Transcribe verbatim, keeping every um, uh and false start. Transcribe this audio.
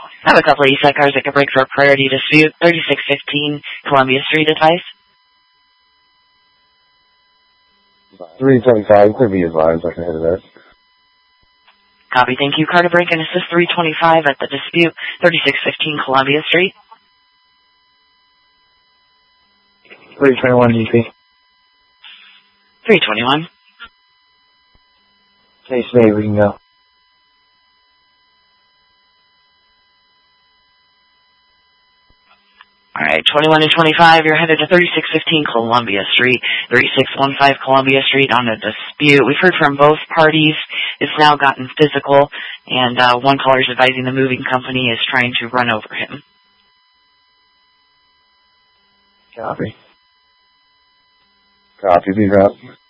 I have a couple of E S A cars that could break for a priority dispute. thirty-six fifteen Columbia Street advice. three twenty-five, could be advised, I can hit it. Copy, thank you. Car to break and assist three twenty-five at the dispute. thirty-six fifteen Columbia Street. three twenty-one D P. three twenty-one. Case made, we can go. Alright, twenty-one and twenty-five, you're headed to thirty-six fifteen Columbia Street, thirty-six fifteen Columbia Street on a dispute. We've heard from both parties. It's now gotten physical, and uh, one caller is advising the moving company is trying to run over him. Copy. Copy, be route.